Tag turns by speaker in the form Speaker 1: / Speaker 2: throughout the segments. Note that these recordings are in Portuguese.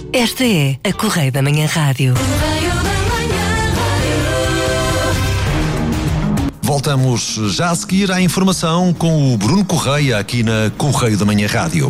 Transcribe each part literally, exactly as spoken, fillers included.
Speaker 1: Esta é a Correio da Manhã Rádio.
Speaker 2: Voltamos já a seguir à informação com o Bruno Correia aqui na Correio da Manhã Rádio.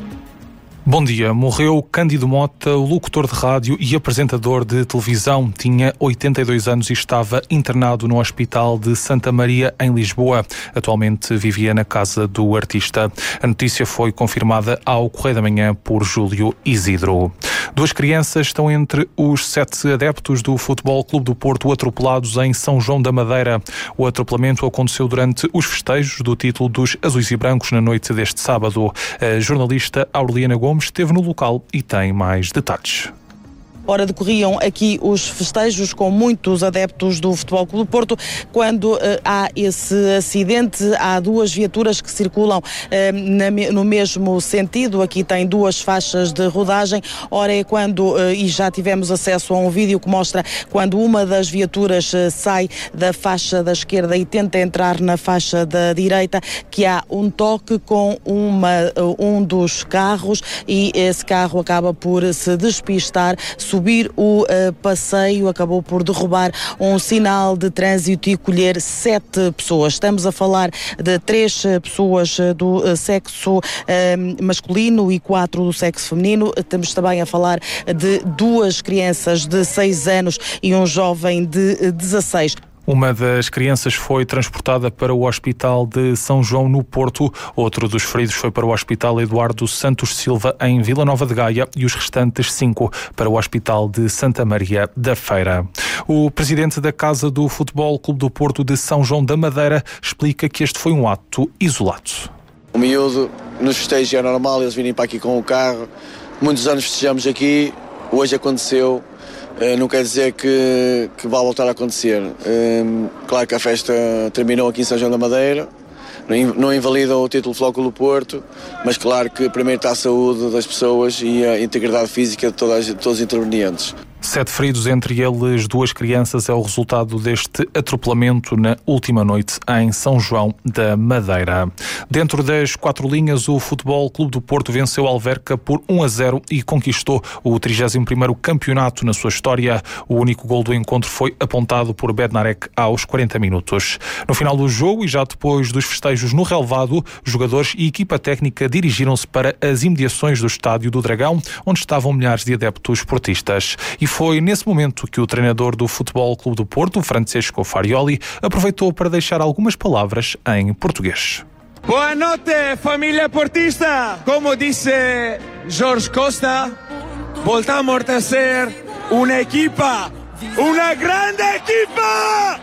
Speaker 3: Bom dia. Morreu Cândido Mota, o locutor de rádio e apresentador de televisão. Tinha oitenta e dois anos e estava internado no Hospital de Santa Maria, em Lisboa. Atualmente vivia na casa do artista. A notícia foi confirmada ao Correio da Manhã por Júlio Isidro. Duas crianças estão entre os sete adeptos do Futebol Clube do Porto atropelados em São João da Madeira. O atropelamento aconteceu durante os festejos do título dos Azuis e Brancos na noite deste sábado. A jornalista Aureliana Gomes esteve no local e tem mais detalhes.
Speaker 4: Ora, decorriam aqui os festejos com muitos adeptos do Futebol Clube do Porto. Quando uh, há esse acidente, há duas viaturas que circulam uh, na, no mesmo sentido. Aqui tem duas faixas de rodagem. Ora, é quando, uh, e já tivemos acesso a um vídeo que mostra quando uma das viaturas uh, sai da faixa da esquerda e tenta entrar na faixa da direita, que há um toque com uma, uh, um dos carros e esse carro acaba por se despistar, subir o uh, passeio, acabou por derrubar um sinal de trânsito e colher sete pessoas. Estamos a falar de três uh, pessoas uh, do uh, sexo uh, masculino e quatro do sexo feminino. Estamos também a falar de duas crianças de seis anos e um jovem de uh, dezasseis.
Speaker 3: Uma das crianças foi transportada para o Hospital de São João, no Porto. Outro dos feridos foi para o Hospital Eduardo Santos Silva, em Vila Nova de Gaia, e os restantes cinco para o Hospital de Santa Maria da Feira. O presidente da Casa do Futebol Clube do Porto de São João da Madeira explica que este foi um ato isolado.
Speaker 5: O miúdo, nos festejos é normal, eles virem para aqui com o carro. Muitos anos festejamos aqui, hoje aconteceu. Uh, não quer dizer que, que vai voltar a acontecer. Uh, claro que a festa terminou aqui em São João da Madeira, não, não invalida o título do Futebol Clube do Porto, mas claro que primeiro está a saúde das pessoas e a integridade física de todas, de todos os intervenientes.
Speaker 3: Sete feridos, entre eles duas crianças, é o resultado deste atropelamento na última noite em São João da Madeira. Dentro das quatro linhas, o Futebol Clube do Porto venceu a Alverca por um a zero e conquistou o trigésimo primeiro campeonato na sua história. O único gol do encontro foi apontado por Bednarek aos quarenta minutos. No final do jogo e já depois dos festejos no relvado, jogadores e equipa técnica dirigiram-se para as imediações do Estádio do Dragão, onde estavam milhares de adeptos portistas. E foi nesse momento que o treinador do Futebol Clube do Porto, Francesco Farioli, aproveitou para deixar algumas palavras em português.
Speaker 6: Boa noite, família portista! Como disse Jorge Costa, voltamos a ser uma equipa, uma grande equipa!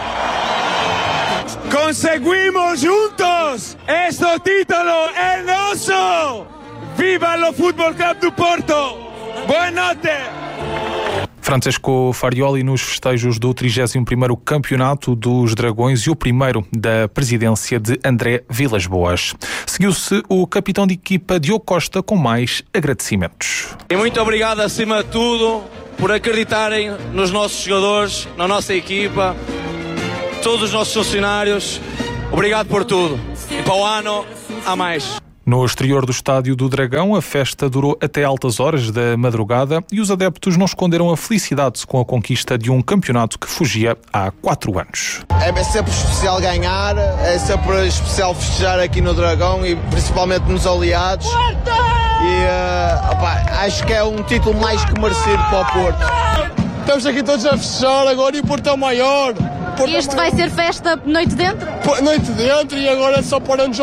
Speaker 6: Conseguimos juntos! Este título é nosso! Viva o Futebol Clube do Porto! Boa noite!
Speaker 3: Francesco Farioli nos festejos do trigésimo primeiro Campeonato dos Dragões e o primeiro da presidência de André Vilas Boas. Seguiu-se o capitão de equipa Diogo Costa com mais agradecimentos.
Speaker 7: E muito obrigado acima de tudo por acreditarem nos nossos jogadores, na nossa equipa, todos os nossos funcionários. Obrigado por tudo. E para o ano, há mais.
Speaker 3: No exterior do Estádio do Dragão, a festa durou até altas horas da madrugada e os adeptos não esconderam a felicidade com a conquista de um campeonato que fugia há quatro anos.
Speaker 5: É sempre especial ganhar, é sempre especial festejar aqui no Dragão e principalmente nos aliados. E uh, opa, acho que é um título mais que merecido para o Porto.
Speaker 8: Estamos aqui todos a festejar agora e o Porto é o maior.
Speaker 9: E este vai ser festa noite dentro?
Speaker 8: Noite dentro e agora é só para nos